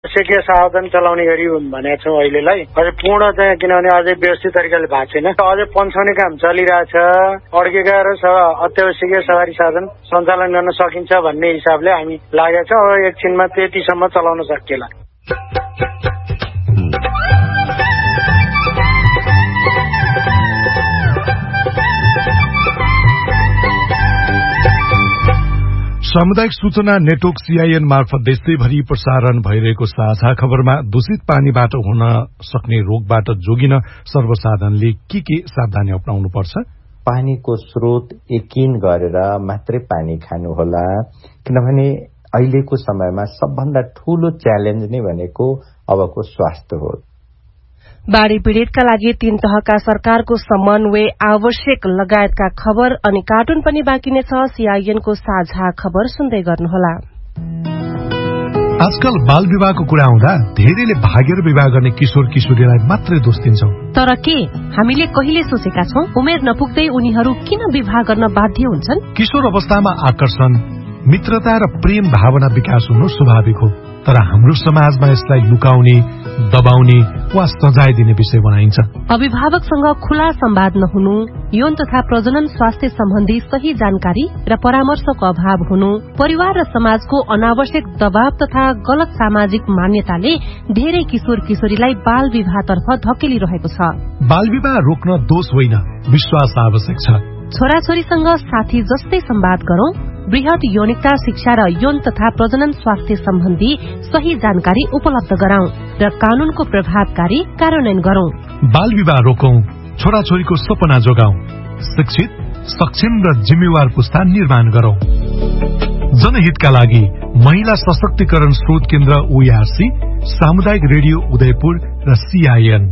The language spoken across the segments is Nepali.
आवश्यकीय सावधान चलाउने गरी भनेका छौँ अहिलेलाई। अझै पूर्ण चाहिँ किनभने अझै व्यवस्थित तरिकाले भएको छैन, अझै पन्छाउने काम चलिरहेछ। अड्केका र अत्यावश्यकीय सवारी साधन सञ्चालन गर्न सकिन्छ भन्ने हिसाबले हामी लागेका छौँ। अब एकछिनमा त्यतिसम्म चलाउन सकिएला। सामुदायिक सूचना नेटवर्क सीआईएन मार्फत देशैभरि प्रसारण भइरहेको साझा खबरमा दूषित पानीबाट हुन सक्ने रोगबाट जोगिन सर्वसाधारणले के सावधानी अपनाउनु पर्छ? पानीको स्रोत यकिन गरेर मात्रै पानी खानुहोला, किनभने अहिलेको समयमा सबभन्दा ठूलो च्यालेन्ज नै भनेको अबको स्वास्थ्य हो। बाढ़ी पीड़ितका लागि 3 तहका सरकारको समन्वय आवश्यक लगायतका खबर अनि कार्टुन पनि बाँकी नै छ। सीआईएनको साझा खबर सुन्दै गर्नुहोला। आजकल बाल विवाहको कुरा आउँदा धेरैले भागेर विवाह गर्ने किशोर किशोरीलाई मात्रै दोष दिन्छौं। तर के हामीले कहिले सोचेका छौं उमेर नपुग्दै उनीहरू किन विवाह गर्न बाध्य हुन्छन्? किशोर अवस्थामा आकर्षण, मित्रता र प्रेम भावना विकास हुनु स्वाभाविक हो, तर हाम्रो समाजमा यसलाई लुकाउने, दबाउने वा सजाय दिने विषय बनाइन्छ। अभिभावकसँग खुला संवाद नहुनु, यौन तथा प्रजनन स्वास्थ्य सम्बन्धी सही जानकारी र परामर्शको अभाव हुनु, परिवार र समाजको अनावश्यक दबाव तथा गलत सामाजिक मान्यताले धेरै किशोर किशोरीलाई बाल विवाहतर्फ धकेलिरहेको छ। बाल विवाह रोक्न दोष होइन, विश्वास आवश्यक छ। छोराछोरीसँग साथी जस्तै संवाद गरौं, बृहत यौनिकता शिक्षा र यौन तथा प्रजनन स्वास्थ्य सम्बन्धी सही जानकारी उपलब्ध गराउँ र कानूनको प्रभावकारी कार्यान्वयन गरौं। बाल विवाह रोकौं, छोराछोरीको सपना जोगाउँ, शिक्षित, सक्षम र जिम्मेवार पुस्ता निर्माण गरौं। जनहितका लागि महिला सशक्तिकरण स्रोत केन्द्र ओआरसी, सामुदायिक रेडियो उदयपुर र सीआईएन।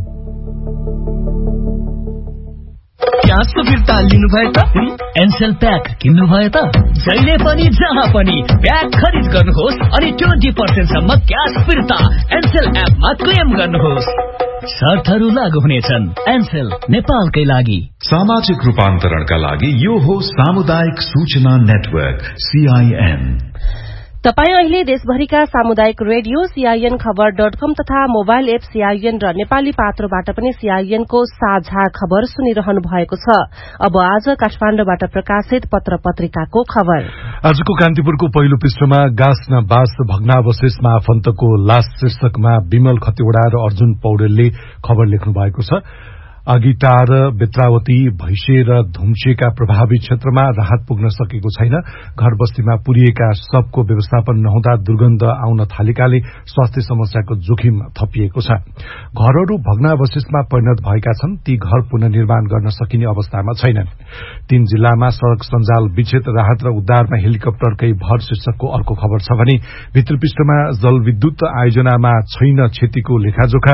ग्यास फिर्ता लिनुभयो त? एनसेल प्याक किन्नुभयो त? जहिले पनि जहाँ पनि प्याक खरिद गर्नुहोस् अनि 20% सम्म ग्यास फिर्ता एनसेल एपमा क्लेम गर्नुहोस्। शर्तहरू लागू हुनेछन्। एनसेल नेपालकै लागि। सामाजिक रूपान्तरणका लागि यो हो सामुदायिक सूचना नेटवर्क सीआईएन। तपाई अहिले देशभरिका सामुदायिक रेडियो सीआईएन खबर.com तथा मोबाइल एप सीआईएन र नेपाली पात्रोबाट पनि सीआईएनको साझा खबर सुनिरहनु भएको छ। अब आज काठमाडौँबाट प्रकाशित पत्र पत्रिकाको खबर। आजको कान्तिपुरको पहिलो पृष्ठमा गाँस न बास भग्नावशेषमा आफन्तको लास शीर्षकमा विमल खतिवड़ा र अर्जुन पौडेलले खबर लेख्नु भएको छ। अगिटार, बेत्रावती, भैसे र धुम्सेका प्रभावित क्षेत्रमा राहत पुग्न सकेको छैन। घर बस्तीमा पुरिएका शवको व्यवस्थापन नहुँदा दुर्गन्ध आउन थालेकाले स्वास्थ्य समस्याको जोखिम थपिएको छ। घरहरू भग्नावशेषमा परिणत भएका छन्, ती घर पुनर्निर्माण गर्न सकिने अवस्थामा छैनन्। 3 जिल्लामा सड़क सञ्जाल विच्छेद, राहत र उद्धारमा हेलिकप्टरकै भर शीर्षकको अर्को खबर छ भने भित्रपृष्ठमा जलविद्युत आयोजनामा छैन क्षतिको लेखाजोखा,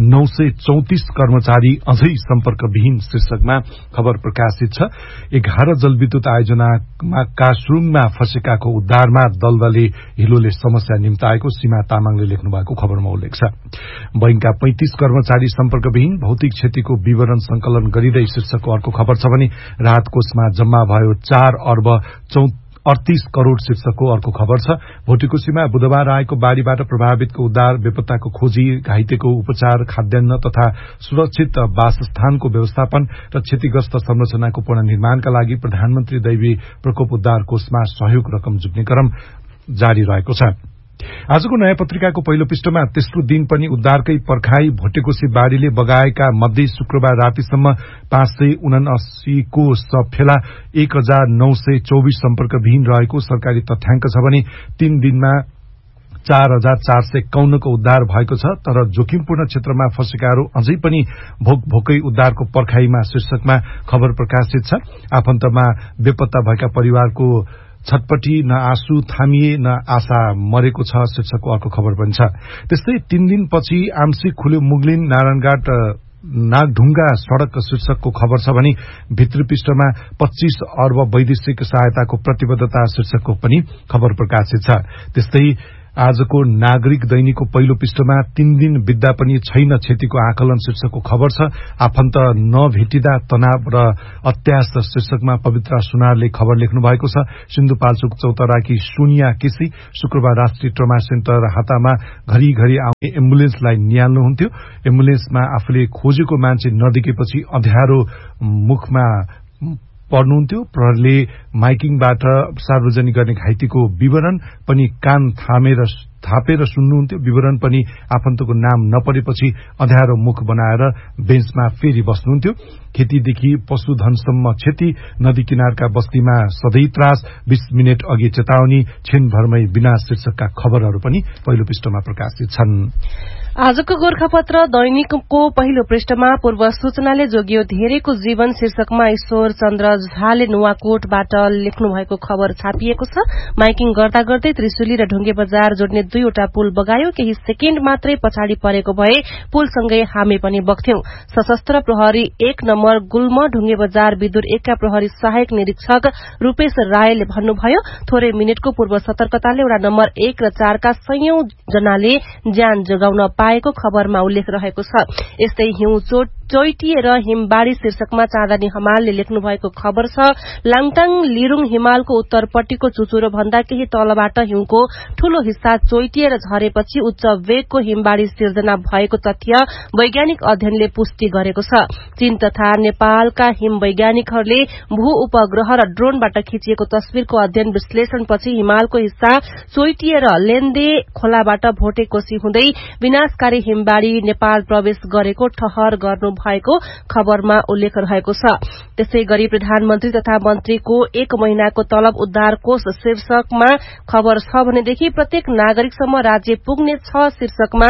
934 कर्मचारी अझै सम्पर्कविहीन शीर्षकमा खबर प्रकाशित छ। 11 जलविद्युत आयोजनामा कासरुङमा फँसेकाको उद्धारमा दलदले हिलोले समस्या निम्ताएको सीमा तामाङले लेख्नु भएको खबरमा उल्लेख छ। बैंकका 35 कर्मचारी सम्पर्कविहीन, भौतिक क्षतिको विवरण संकलन गरिँदै शीर्षकको अर्को खबर छ भने राहत कोषमा जम्मा भयो 4 अर्ब 38 करोड़ शीर्षकको अर्को खबर छ। भोटिकोसीमा बुधबार आएको बाढ़ीबाट प्रभावितको उद्धार, बेपत्ताको खोजी, घाइतेको उपचार, खाद्यान्न तथा सुरक्षित वासस्थानको व्यवस्थापन र क्षतिग्रस्त संरचनाको पुनर्निर्माणका लागि प्रधानमन्त्री दैवी प्रकोप उद्धार कोषमा सहयोग रकम जुट्ने क्रम जारी रहेको छ। आजको नयाँ पत्रिकाको पहिलो पृष्ठमा तेस्रो दिन पनि उद्धारकै पर्खाई, भोटेकोसी बाढ़ीले बगाएका मध्ये शुक्रबार रातिसम्म 579 को शव फेला, 1924 सम्पर्कविहीन रहेको सरकारी तथ्याङ्क छ भने 3 दिनमा 4451 को उद्धार भएको छ। तर जोखिमपूर्ण क्षेत्रमा फँसेकाहरू अझै पनि भोकै उद्धारको पर्खाईमा शीर्षकमा खबर प्रकाशित छ। आफन्तमा बेपत्ता भएका परिवारको छटपटी, न आँसु थामिए न आशा मरेको छ शीर्षकको अर्को खबर पनि छ। त्यस्तै 3 दिनपछि आंशिक खुल्यो मुगलिन नारायणघाट नागढुङ्गा सड़क शीर्षकको खबर छ भने भित्री पृष्ठमा 25 अर्ब वैदेशिक सहायताको प्रतिबद्धता शीर्षकको पनि खबर प्रकाशित छ। त्यस्तै आजको नागरिक दैनिकको पहिलो पृष्ठमा 3 दिन बित्दा पनि छैन क्षतिको आकलन शीर्षकको खबर छ। आफन्त नभेटिँदा तनाव र अत्यास शीर्षकमा पवित्रा सुनारले खबर लेख्नु भएको छ। सिन्धुपाल्चोक चौतराकी सोनिया केसी शुक्रबार राष्ट्रिय ट्रमा सेन्टर हातामा घरिघरि आउने एम्बुलेन्सलाई निहाल्नुहुन्थ्यो। एम्बुलेन्समा आफूले खोजेको मान्छे नदेखेपछि अँध्यारो मुखमा पर्नुहुन्थ्यो। प्रहरीले माइकिङबाट सार्वजनिक गर्ने घाइतेको विवरण पनि कान थापेर सुन्नुहुन्थ्यो। विवरण पनि आफन्तको नाम नपरेपछि अँध्यारो मुख बनाएर बेन्चमा फेरि बस्नुहुन्थ्यो। खेतीदेखि पशुधनसम्म क्षति, नदी किनारका बस्तीमा सधैँ त्रास, 20 मिनट अघि चेतावनी, क्षणभरमै विनाश शीर्षकका खबरहरू पनि पहिलो पृष्ठमा प्रकाशित छन्। आजको गोर्खापत्र दैनिकको पहिलो पृष्ठमा पूर्व सूचनाले जोगियो धेरैको जीवन शीर्षकमा ईश्वर चन्द्र झाले नुवाकोटबाट लेख्नु भएको खबर छापिएको छ। माइकिङ गर्दा गर्दै त्रिशुली र ढुङ्गे बजार जोड्ने 2वटा पुल बगायो। केही सेकेण्ड मात्रै पछाडि परेको भए पुलसँगै हामी पनि बग्थ्यौं। सशस्त्र प्रहरी 1 नम्बर गुल्म ढुङ्गे बजार विदुर 1 का प्रहरी सहायक निरीक्षक रूपेश रायले भन्नुभयो, थोरै मिनटको पूर्व सतर्कताले वडा नम्बर 1 र 4 का सयौं जनाले ज्यान जोगाउन पाएको खबरमा उल्लेख रहेको छ। यस्तै हिउँ चोइटिएर हिमबाड़ी शीर्षकमा चाँदनी हमालले लेख्नु भएको खबर छ। लाङटाङ लिरुङ हिमालको उत्तरपट्टिको चुचुरो भन्दा केही तलबाट हिउँको ठूलो हिस्सा चोइटिएर झरेपछि उच्च वेगको हिमबाड़ी सिर्जना भएको तथ्य वैज्ञानिक अध्ययनले पुष्टि गरेको छ। चीन तथा नेपालका हिम वैज्ञानिकहरूले भू उपग्रह र ड्रोनबाट खिचिएको तस्विरको अध्ययन विश्लेषणपछि हिमालको हिस्सा चोइटिएर लेन्दे खोलाबाट भोटेकोशी हुँदै विनाशकारी हिमबाड़ी नेपाल प्रवेश गरेको ठहर गर्नु भएको खबरमा उल्लेख रहेको छ। त्यसै गरी प्रधानमन्त्री तथा मन्त्रीको 1 महिनाको तलब उद्धार कोष शीर्षकमा खबर छ भनेदेखि प्रत्येक नागरिकसम्म राज्य पुग्ने 6 शीर्षकमा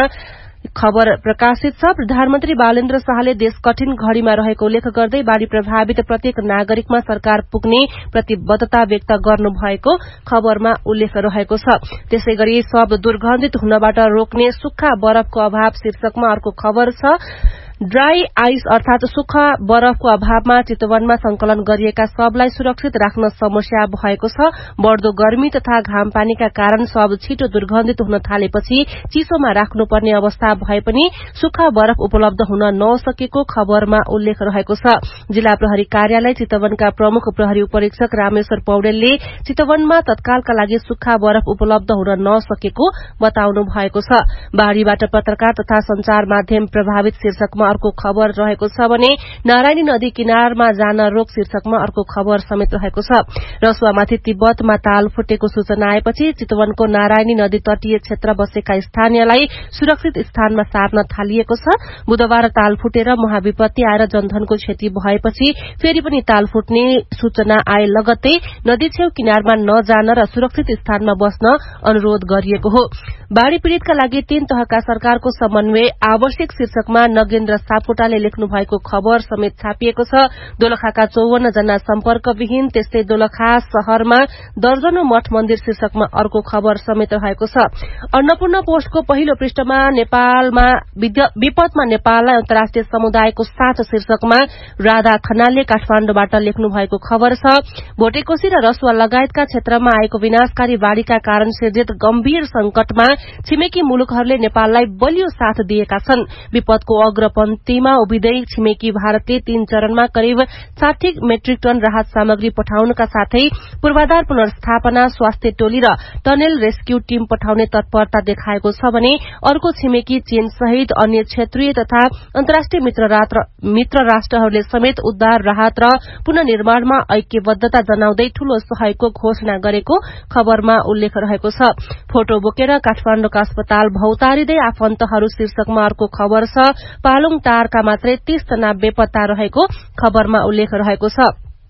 खबर प्रकाशित छ। प्रधानमन्त्री बालेन्द्र शाहले देश कठिन घड़ीमा रहेको उल्लेख गर्दै बाढ़ी प्रभावित प्रत्येक नागरिकमा सरकार पुग्ने प्रतिबद्धता व्यक्त गर्नु भएको खबरमा उल्लेख रहेको छ। त्यसै गरी सब दुर्गन्धित हुनबाट रोक्ने सुक्खा बरफको अभाव शीर्षकमा अर्को खबर छ। ड्राई आइस अर्थात सुक्खा बरफको अभावमा चितवनमा संकलन गरिएका शवलाई सुरक्षित राख्न समस्या भएको छ। बढ़दो गर्मी तथा घामपानीका कारण शव छिटो दुर्गन्धित हुन थालेपछि चिसोमा राख्नुपर्ने अवस्था भए पनि सुक्खा बरफ उपलब्ध हुन नसकेको खबरमा उल्लेख रहेको छ। जिल्ला प्रहरी कार्यालय चितवनका प्रमुख प्रहरी उपरीक्षक रामेश्वर पौडेलले चितवनमा तत्कालका लागि सुक्खा बरफ उपलब्ध हुन नसकेको बताउनु भएको छ। बाढ़ीबाट पत्रकार तथा संचार माध्यम प्रभावित शीर्षकमा अर्को खबर रहेको छ भने नारायणी नदी किनारमा जान रोक शीर्षकमा अर्को खबर समेत रहेको छ। रसुवामाथि तिब्बतमा ताल फुटेको सूचना आएपछि चितवनको नारायणी नदी तटीय क्षेत्र बसेका स्थानीयलाई सुरक्षित स्थानमा सार्न थालिएको छ। बुधबार ताल फुटेर महाविपत्ति आएर जनधनको क्षति भएपछि फेरि पनि ताल फुट्ने सूचना आए लगत्तै नदी छेउ किनारमा नजान र सुरक्षित स्थानमा बस्न अनुरोध गरिएको हो। बाढ़ी पीड़ितका लागि 3 तहका सरकारको समन्वय आवश्यक शीर्षकमा नगेन्द्र सापकोटाले लेख्नु भएको खबर समेत छापिएको छ। दोलखाका 54 जना सम्पर्कविहीन, त्यस्तै दोलखा शहरमा दर्जनौं मठ मन्दिर शीर्षकमा अर्को खबर समेत रहेको छ। अन्नपूर्ण पोस्टको पहिलो पृष्ठमा नेपालमा विपदमा नेपाललाई अन्तर्राष्ट्रिय समुदायको साथ शीर्षकमा राधा खनालले काठमाण्डुबाट लेख्नु भएको खबर छ। भोटेकोशी र रसुवा लगायतका क्षेत्रमा आएको विनाशकारी बाढ़ीका कारण सिर्जित गम्भीर संकटमा छिमेकी मुलुकहरूले नेपाललाई बलियो साथ दिएका छन्। विपदको अग्रपन्थीमा उभिँदै छिमेकी भारतले 3 चरणमा करिब 60 मेट्रिक टन राहत सामग्री पठाउनका साथै पूर्वाधार पुनर्स्थापना, स्वास्थ्य टोली र टनेल रेस्क्यू टीम पठाउने तत्परता देखाएको छ भने अर्को छिमेकी चीन सहित अन्य क्षेत्रीय तथा अन्तर्राष्ट्रिय मित्र राष्ट्रहरूले समेत उद्धार, राहत र पुनर्निर्माणमा ऐक्यबद्धता जनाउँदै ठूलो सहयोगको घोषणा गरेको खबरमा उल्लेख रहेको छ। फोटो बोकेर काठमाण्डुका अस्पताल भौतारिँदै आफन्तहरू शीर्षकमा अर्को खबर छ। पालुङ टारका मात्रै 30 जना बेपत्ता रहेको खबरमा उल्लेख रहेको छ।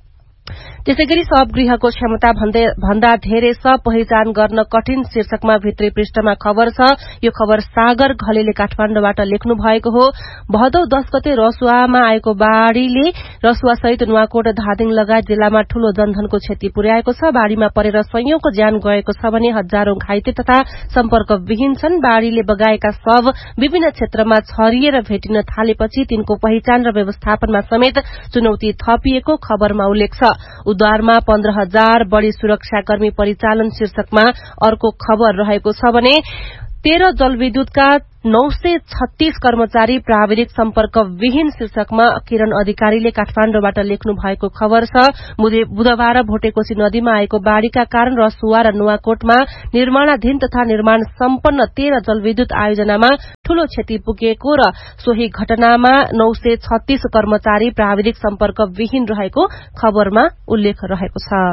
त्यसैगरी सब गृहको क्षमता भन्दा धेरै सब पहिचान गर्न कठिन शीर्षकमा भित्री पृष्ठमा खबर छ। यो खबर सागर घलेले काठमाण्डुबाट लेख्नु भएको हो। भदौ 10 गते रसुवामा आएको बाढ़ीले रसुवा सहित नुवाकोट, धादिङ लगायत जिल्लामा ठूलो जनधनको क्षति पुर्याएको छ। बाढ़ीमा परेर सयौंको ज्यान गएको छ भने हजारौं घाइते तथा सम्पर्कविहीन छन्। बाढ़ीले बगाएका शव विभिन्न क्षेत्रमा छरिएर भेटिन थालेपछि तिनको पहिचान र व्यवस्थापनमा समेत चुनौती थपिएको खबरमा उल्लेख छ। बुधबारमा 15,000 बढ़ी सुरक्षाकर्मी परिचालन शीर्षकमा अर्को खबर रहेको छ भने 13 जलविद्युतका 936 कर्मचारी प्राविधिक सम्पर्क विहीन शीर्षकमा किरण अधिकारीले काठमाण्डुबाट लेख्नु भएको खबर छ। बुधबार भोटेकोशी नदीमा आएको बाढ़ीका कारण रसुवा र नुवाकोटमा निर्माणाधीन तथा निर्माण सम्पन्न 13 जलविद्युत आयोजनामा ठूलो क्षति पुगेको र सोही घटनामा 936 कर्मचारी प्राविधिक सम्पर्क विहीन रहेको खबरमा उल्लेख रहेको छ।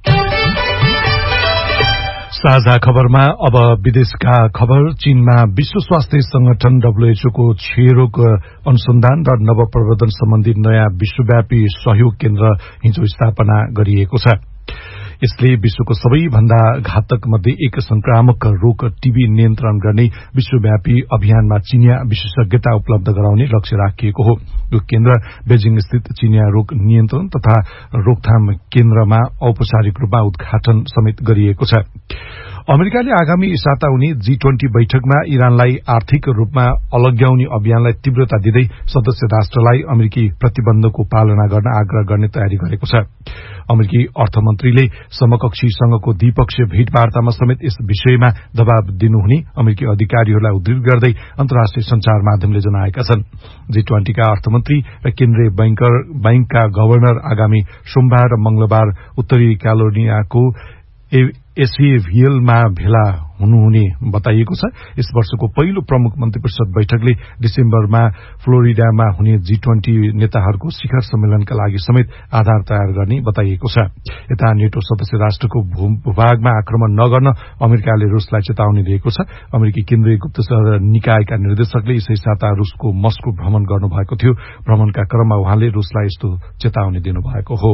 साझा खबरमा अब विदेशका खबर। चीनमा विश्व स्वास्थ्य संगठन WHO को क्षयरोग अनुसन्धान र नवप्रवर्धन सम्बन्धी नयाँ विश्वव्यापी सहयोग केन्द्र हिजो स्थापना गरिएको छ। यसले विश्वको सबैभन्दा घातक मध्ये एक संक्रामक रोग टीबी नियन्त्रण गर्ने विश्वव्यापी अभियानमा चिनिया विशेषज्ञता उपलब्ध गराउने लक्ष्य राखिएको हो। यो केन्द्र बेजिङ स्थित चिनिया रोग नियन्त्रण तथा रोकथाम केन्द्रमा औपचारिक रूपमा उद्घाटन समेत गरिएको छ। अमेरिकाले आगामी साता हुने G20 बैठकमा इरानलाई आर्थिक रूपमा अलग्याउने अभियानलाई तीव्रता दिँदै सदस्य राष्ट्रलाई अमेरिकी प्रतिबन्धको पालना गर्न आग्रह गर्ने तयारी गरेको छ। अमेरिकी अर्थमन्त्रीले समकक्षीसँगको द्विपक्षीय भेटवार्तामा समेत यस विषयमा दबाव दिनुहुने अमेरिकी अधिकारीहरूलाई उद्धृत गर्दै अन्तर्राष्ट्रिय संचार माध्यमले जनाएका छन्। G20 का अर्थमन्त्री र केन्द्रीय बैंकका गवर्नर आगामी सोमबार र मंगलबार उत्तरी क्यारोलिनाको एसएभीएलमा भेला हुनुहुने बताइएको छ। यस वर्षको पहिलो प्रमुख मन्त्री परिषद बैठकले डिसेम्बरमा फ्लोरिडामा हुने G20 नेताहरूको शिखर सम्मेलनका लागि समेत आधार तयार गर्ने बताइएको छ। यता नेटो सदस्य राष्ट्रको भूभागमा आक्रमण नगर्न अमेरिकाले रूसलाई चेतावनी दिएको छ। अमेरिकी केन्द्रीय गुप्तचर निकायका निर्देशकले यसै साता रूसको मस्को भ्रमण गर्नुभएको थियो। भ्रमणका क्रममा उहाँले रूसलाई यस्तो चेतावनी दिनुभएको हो।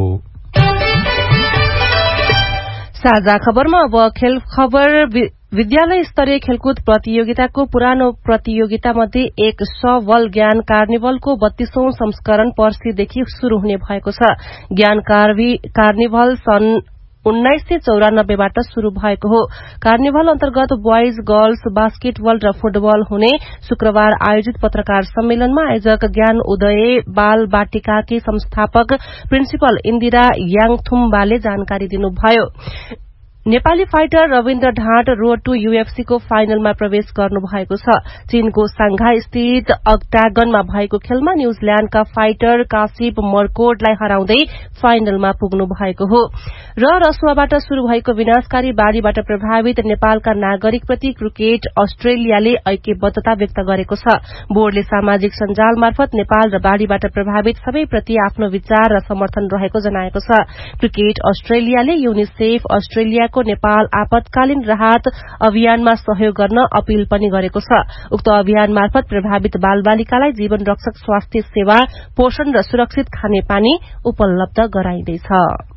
साझा खबरमा अब खेल खबर। विद्यालय स्तरीय खेलकुद प्रतियोगिताको पुरानो प्रतियोगिता मध्ये एक सबल ज्ञान कार्निभलको 32औं संस्करण पर्सिदेखि शुरू हुने भएको छ। ज्ञान कार्निभल सन् 1994बाट शुरू भएको हो। कार्निभल अन्तर्गत बोइज गर्ल्स बास्केटबल र फुटबल हुने शुक्रबार आयोजित पत्रकार सम्मेलनमा आयोजक ज्ञान उदय बाल बाटिकाकी संस्थापक प्रिन्सिपल इन्दिरा याङथुम्बाले जानकारी दिनुभयो। Nepali fighter Rabindra ढाँट road two UFC को फाइनलमा प्रवेश गर्नुभएको छ। चीनको सांघाई स्थित अक्टागनमा भएको खेलमा न्यूजील्याण्डका फाइटर कासिप मर्कोडलाई हराउँदै फाइनलमा पुग्नु भएको हो। र रसुवाबाट शुरू भएको विनाशकारी बाढ़ीबाट प्रभावित नेपालका नागरिकप्रति क्रिकेट अस्ट्रेलियाले ऐक्यबद्धता व्यक्त गरेको छ। बोर्डले सामाजिक सञ्जाल मार्फत नेपाल र बाढ़ीबाट प्रभावित सबैप्रति आफ्नो विचार र समर्थन रहेको जनाएको छ। क्रिकेट अस्ट्रेलियाले यूनिसेफ अस्ट्रेलियाको नेपाल आपतकालीन राहत अभियानमा सहयोग गर्न अपील पनि गरेको छ। उक्त अभियान मार्फत प्रभावित बालबालिकालाई जीवन रक्षक स्वास्थ्य सेवा, पोषण र सुरक्षित खानेपानी उपलब्ध गराइँदैछ।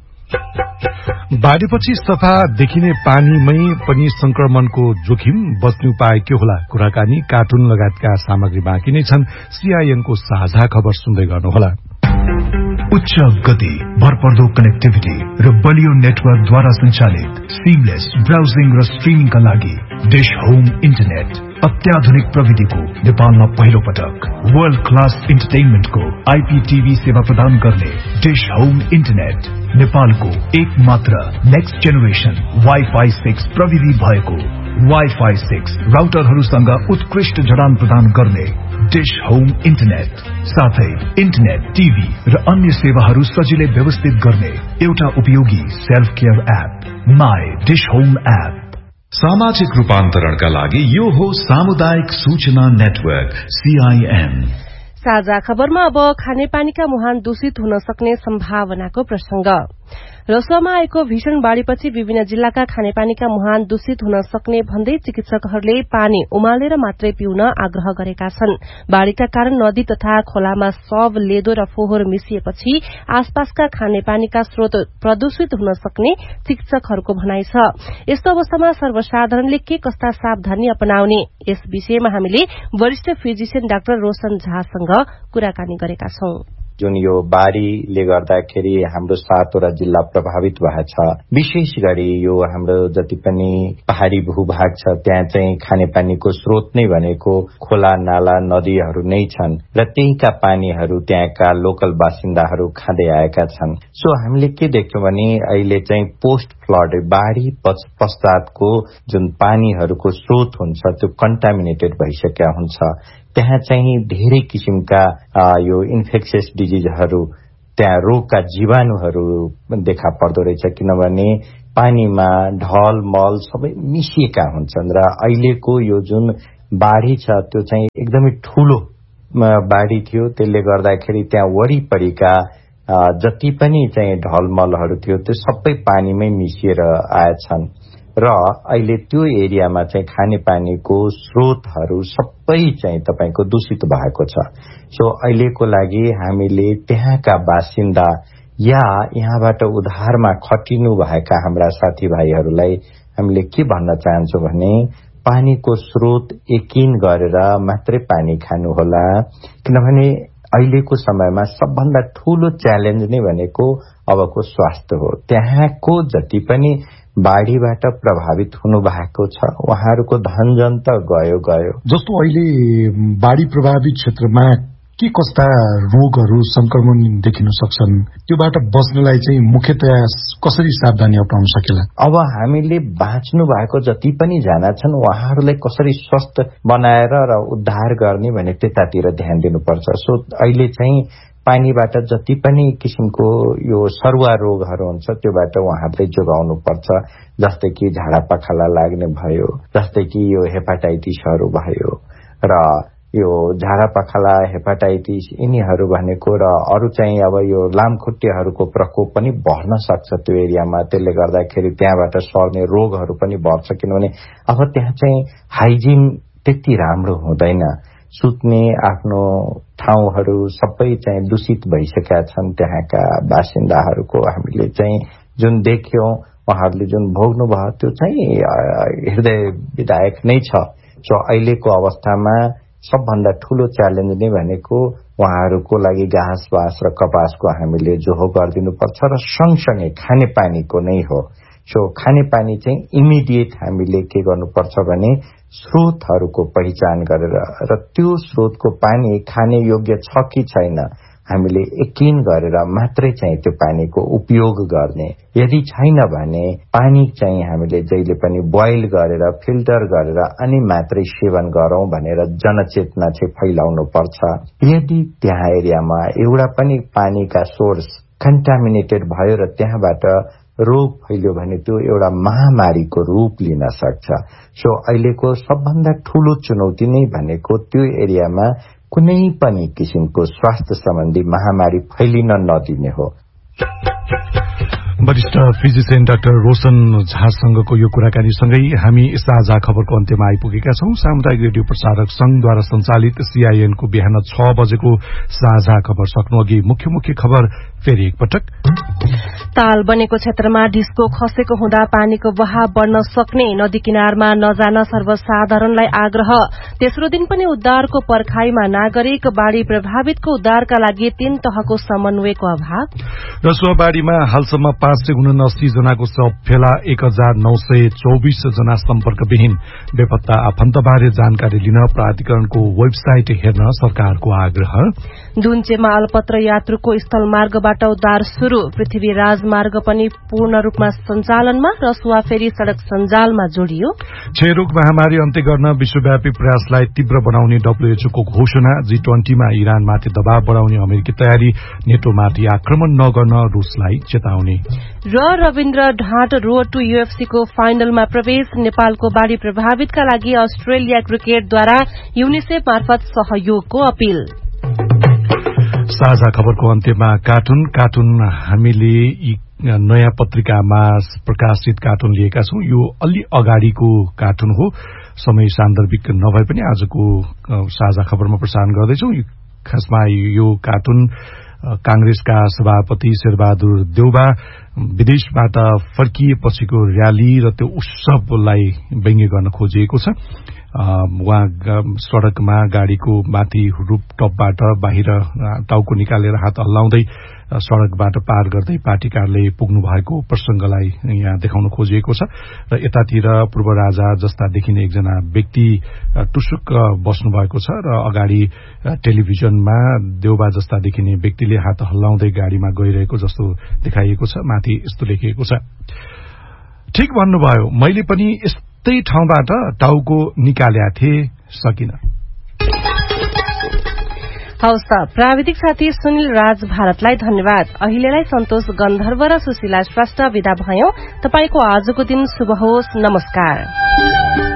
बाढ़ीपछि सफा देखिने पानीमै पनि संक्रमणको जोखिम बच्ने उपाय के होला? कुराकानी, कार्टुन लगायतका सामग्री बाँकी नै छन्। सीआईएनको साझा खबर सुन्दै गर्नुहोला। उच्च गति, भरपर्दो कनेक्टिभिटी र बलियो नेटवर्कद्वारा सञ्चालित सिमलेस ब्राउजिङ र स्ट्रिमिङका लागि डिश होम इन्टरनेट अत्याधुनिक प्रविधिको नेपालमा पहिलो पटक वर्ल्ड क्लास इन्टरटेनमेन्टको आईपीटीभी सेवा प्रदान गर्ने डिश होम इन्टरनेट नेपालको एक मात्र नेक्स्ट जेनेरेसन वाइफाई 6 प्रविधि भएको वाइफाई 6 राउटरहरूसँग उत्कृष्ट जडान प्रदान गर्ने डिश होम इन्टरनेट, साथै इन्टरनेट, टीभी र अन्य सेवाहरू सजिलै व्यवस्थित गर्ने एउटा उपयोगी self care app my dish home app. सामाजिक रूपान्तरणका लागि यो हो सामुदायिक सूचना नेटवर्क सीआईएन। साझा खबरमा अब खानेपानीका मुहान दूषित हुन सक्ने सम्भावनाको प्रसंग। रसुवामा आएको भीषण बाढ़ीपछि विभिन्न जिल्लाका खानेपानीका मुहान दूषित हुन सक्ने भन्दै चिकित्सकहरूले पानी उमालेर मात्रै पिउन आग्रह गरेका छन्। बाढ़ीका कारण नदी तथा खोलामा शव, लेदो र फोहोर मिसिएपछि आसपासका खानेपानीका स्रोत प्रदूषित हुन सक्ने चिकित्सकहरूको भनाइ छ। यस्तो अवस्थामा सर्वसाधारणले के कस्ता सावधानी अपनाउने, यस विषयमा हामीले वरिष्ठ फिजिशियन डाक्टर रोशन झासँग कुराकानी गरेका छौं। जुन यो बाढीले गर्दाखेरि हाम्रो 7वटा जिल्ला प्रभावित भएको छ। विशेष गरी यो हाम्रो जति पनि पहाडी भूभाग छ त्यहाँ चाहिँ खानेपानीको स्रोत नै भनेको खोला नाला नदीहरू नै छन् र त्यहीका पानीहरू त्यहाँका लोकल बासिन्दाहरू खाँदै आएका छन्। सो हामीले के देख्यौं भने अहिले चाहिँ पोस्ट फ्लड बाढी पश्चातको जुन पानीहरूको स्रोत हुन्छ त्यो कन्टामिनेटेड भइसकेका हुन्छ। त्यहाँ चाहिँ धेरै किसिमका यो इन्फेक्सियस डिजिजहरू त्यहाँ रोगका जीवाणुहरू देखा पर्दो रहेछ, किनभने पानीमा ढल मल सबै मिसिएका हुन्छन् र अहिलेको यो जुन बाढी छ त्यो चाहिँ एकदमै ठूलो बाढी थियो। त्यसले गर्दाखेरि त्यहाँ वरिपरिका जति पनि चाहिँ ढलमलहरू थियो त्यो सबै पानीमै मिसिएर आएछन् र अहिले त्यो एरियामा चाहिँ खानेपानीको स्रोतहरू सबै चाहिँ तपाईको दूषित भएको छ। सो अहिलेको लागि हामीले त्यहाँका बासिन्दा या यहाँबाट उद्धारमा खटिनु भएका हाम्रा साथीभाइहरूलाई हामीले के भन्न चाहन्छौं भने पानीको स्रोत यकिन गरेर मात्रै पानी खानुहोला, किनभने अहिलेको समयमा सबभन्दा ठूलो च्यालेन्ज नै भनेको अबको स्वास्थ्य हो। त्यहाँको जति पनि बाढीबाट प्रभावित हुनु भएको छ उहाँहरूको धनजन त गयो। जस्तो अहिले बाढी प्रभावित क्षेत्रमा के कस्ता रोगहरू संक्रमण देखिन सक्छन्, त्योबाट बच्नलाई चाहिँ मुख्यतया कसरी सावधानी अपनाउन सकेला? अब हामीले बाँच्नु भएको जति पनि जना छन् उहाँहरूलाई कसरी स्वस्थ बनाएर र उद्धार गर्ने भने त्यतातिर ध्यान दिनुपर्छ। सो अहिले चाहिँ पानीबाट जति पनि किसिमको यो सरुवा रोगहरू हुन्छ त्योबाट उहाँहरूले जोगाउनु पर्छ, जस्तै कि झाडा पखाला लाग्ने भयो, जस्तै कि यो हेपाटाइटिसहरू भयो र यो झाडा पखाला हेपाटाइटिस यिनीहरू भनेको र अरू चाहिँ अब यो लामखुट्टेहरूको प्रकोप पनि बढ्न सक्छ त्यो एरियामा। त्यसले गर्दाखेरि त्यहाँबाट सर्ने रोगहरू पनि बढ्छ, किनभने अब त्यहाँ चाहिँ हाइजिन त्यति राम्रो हुँदैन। सुत्ने आफ्नो ठाउँहरू सबै चाहिँ दूषित भइसकेका छन्। त्यहाँका बासिन्दाहरूको हामीले चाहिँ जुन देख्यौं उहाँहरूले जुन भोग्नु भयो त्यो चाहिँ हृदय विदायक नै छ। सो अहिलेको अवस्थामा सबभन्दा ठूलो च्यालेन्ज नै भनेको उहाँहरूको लागि घाँस बाँस र कपासको हामीले जोहो गरिदिनुपर्छ र सँगसँगै खानेपानीको नै हो। सो खानेपानी चाहिँ इमिडिएट हामीले के गर्नुपर्छ भने स्रोतहरूको पहिचान गरेर र त्यो स्रोतको पानी खाने योग्य छ कि छैन हामीले यकिन गरेर मात्रै चाहिँ त्यो पानीको उपयोग गर्ने। यदि छैन भने पानी चाहिँ हामीले जहिले पनि बोइल गरेर फिल्टर गरेर अनि मात्रै सेवन गरौं भनेर जनचेतना चाहिँ फैलाउनु पर्छ। यदि त्यहाँ एरियामा एउटा पनि पानीका सोर्स कन्टामिनेटेड भयो र त्यहाँबाट रोग फैल्यो भने त्यो एउटा महामारीको रूप लिन सक्छ। सो अहिलेको सबभन्दा ठूलो चुनौती नै भनेको त्यो एरियामा कुनै पनि किसिमको स्वास्थ्य सम्बन्धी महामारी फैलिन नदिने हो। वरिष्ठ फिजिशियन डाक्टर रोशन झासँगको यो कुराकानीसँगै हामी साझा खबरको अन्त्यमा आइपुगेका छौं। सामुदायिक रेडियो प्रसारक संघद्वारा सञ्चालित CIN को बिहान 6 बजेको साझा खबर सक्नु अघि मुख्य खबर फेरि एकपटक। ताल बनेको क्षेत्रमा डिस्को खसेको हुँदा पानीको बहाव बढ्न सक्ने, नदी किनारमा नजान सर्वसाधारणलाई आग्रह। तेस्रो दिन पनि उद्धारको पर्खाईमा नागरिक, बाढ़ी प्रभावितको उद्धारका लागि 3 तहको समन्वयको अभाव। रसुवाबाड़ीमा हालसम्म 579 जनाको शव फेला, 1924 जना सम्पर्कविहीन। बेपत्ता आफन्तबारे जानकारी लिन प्राधिकरणको वेबसाइट हेर्न सरकारको आग्रह। दुन्चेमा अल्पत्र यात्रुको स्थल मार्गबाट उद्धार शुरू। पृथ्वी राजमार्ग पनि पूर्ण रूपमा सञ्चालनमा, रसुवा फेरि सड़क सञ्जालमा जोडियो। क्षयरोग महामारी अन्त्य गर्न विश्वव्यापी प्रयासलाई तीव्र बनाउने WHO को घोषणा। G20 मा इरानमाथि दबाव बढ़ाउने अमेरिकी तयारी। नेटोमाथि आक्रमण नगर्न रूसलाई चेतावनी। र रविन्द्र ढाँट रोड टू UFC को फाइनलमा प्रवेश। नेपालको बाढ़ी प्रभावितका लागि अस्ट्रेलिया क्रिकेटद्वारा युनिसेफ मार्फत सहयोगको अपील। साझा खबरको अन्त्यमा कार्टुन हामीले नयाँ पत्रिकामा प्रकाशित कार्टुन लिएका छौं। यो अलि अगाडिको कार्टुन हो, समय सान्दर्भिक नभए पनि आजको साझा खबरमा प्रसारण गर्दैछौं। खासमा यो कार्टुन कांग्रेसका सभापति शेरबहादुर देउबा विदेशबाट फर्किएपछिको र्याली र त्यो उत्सवलाई व्यङ्ग्य गर्न खोजिएको छ। उहाँ सड़कमा गाड़ीको माथि रूपटपबाट बाहिर टाउको निकालेर हात हल्लाउँदै सड़कबाट पार गर्दै पार्टी कार्यालय पुग्नु भएको प्रसंगलाई यहाँ देखाउन खोजिएको छ र यतातिर पूर्व राजा जस्ता देखिने एकजना व्यक्ति टुसुक्क बस्नु भएको छ र अगाडि टेलिभिजनमा देउबा जस्ता देखिने व्यक्तिले हात हल्लाउँदै गाड़ीमा गइरहेको जस्तो देखाइएको छ। माथि यस्तो लेखिएको छ, ठीक भन्नुभयो, मैले पनि यस्तै ठाउँबाट टाउको निकाल्या थिए, सकिन। हवस् त, प्राविधिक साथी सुनिल राज भारतलाई धन्यवाद। अहिलेलाई सन्तोष गन्धर्व र सुशीला श्रेष्ठ विदा भयौं। तपाईको आजको दिन शुभ होस्। नमस्कार।